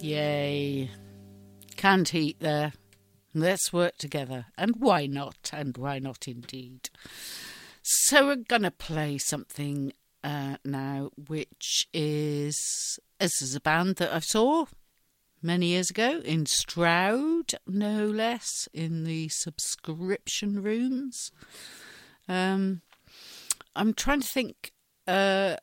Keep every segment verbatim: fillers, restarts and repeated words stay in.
Yay. Canned heat there. Let's work together. And why not? And why not indeed? So we're going to play something uh, now, which is... This is a band that I saw many years ago in Stroud, no less, in the subscription rooms. Um, I'm trying to think... Uh,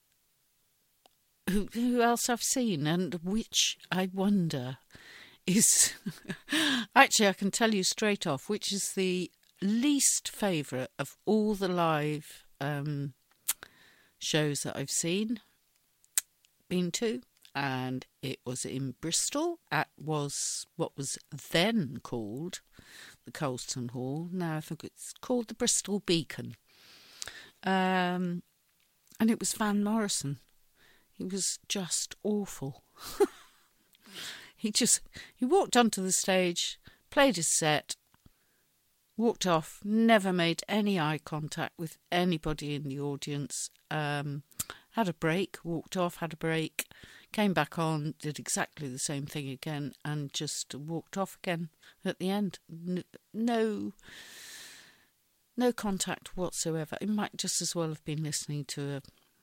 Who, who else I've seen, and which I wonder is... Actually, I can tell you straight off, which is the least favourite of all the live um, shows that I've seen, been to, and it was in Bristol at was what was then called the Colston Hall. Now I think it's called the Bristol Beacon. Um, and it was Van Morrison. He was just awful. he just, he walked onto the stage, played his set, walked off, never made any eye contact with anybody in the audience, um, had a break, walked off, had a break, came back on, did exactly the same thing again, and just walked off again at the end. No, no contact whatsoever. It might just as well have been listening to a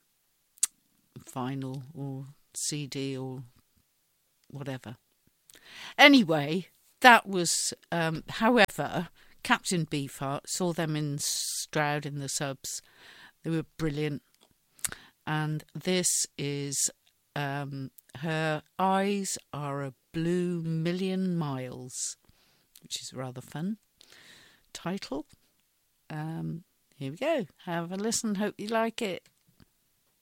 vinyl or C D or whatever. Anyway, that was, um, however, Captain Beefheart, saw them in Stroud in the subs. They were brilliant. And this is um, Her Eyes Are a Blue Million Miles, which is rather fun title. Um, here we go. Have a listen. Hope you like it.